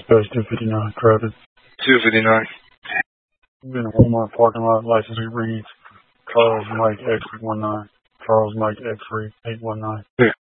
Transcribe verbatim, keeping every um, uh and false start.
Dispatch two fifty-nine, crowded. two fifty-nine. Been in Walmart parking lot, license reads Charles Mike X eight one nine. Charles Mike X eight one nine. Yeah.